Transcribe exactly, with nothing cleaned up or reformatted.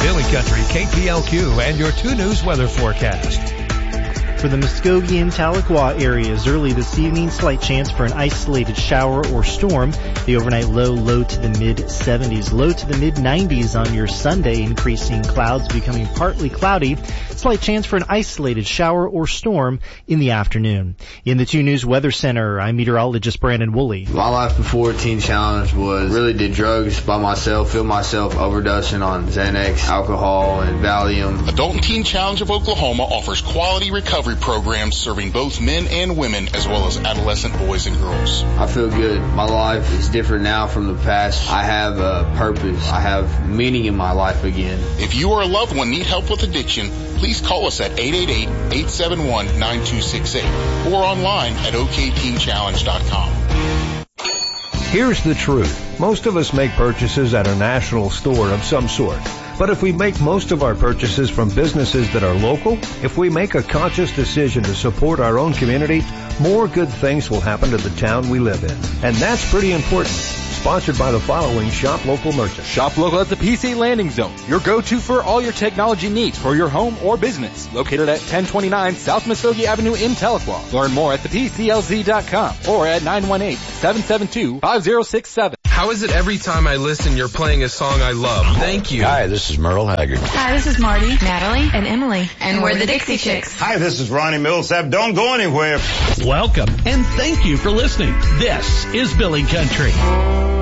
Billy Country, K P L Q, and your two News weather forecast. For the Muskogee and Tahlequah areas, early this evening, slight chance for an isolated shower or storm. The overnight low, low to the mid seventies, low to the mid nineties on your Sunday, increasing clouds becoming partly cloudy. Slight chance for an isolated shower or storm in the afternoon. In the two News Weather Center, I'm meteorologist Brandon Woolley. My life before Teen Challenge was really did drugs by myself, feel myself overdosing on Xanax, alcohol, and Valium. Adult and Teen Challenge of Oklahoma offers quality recovery programs serving both men and women as well as adolescent boys and girls. I feel good. My life is different now from the past. I have a purpose. I have meaning in my life again. If you or a loved one need help with addiction, please call us at eight eight eight, eight seven one, nine two six eight or online at O K teen challenge dot com. Here's the truth. Most of us make purchases at a national store of some sort. But if we make most of our purchases from businesses that are local, if we make a conscious decision to support our own community, more good things will happen to the town we live in. And that's pretty important. Sponsored by the following Shop Local merchants. Shop Local at the P C Landing Zone, your go-to for all your technology needs for your home or business. Located at ten twenty-nine South Muskogee Avenue in Tahlequah. Learn more at the P C L Z dot com or at nine one eight, seven seven two, five zero six seven. How is it every time I listen you're playing a song I love? Thank you. Hi, this is Merle Haggard. Hi, this is Marty, Natalie, and Emily. And we're the Dixie Chicks. Hi, this is Ronnie Millsap. Don't go anywhere. Welcome, and thank you for listening. This is Billy Country.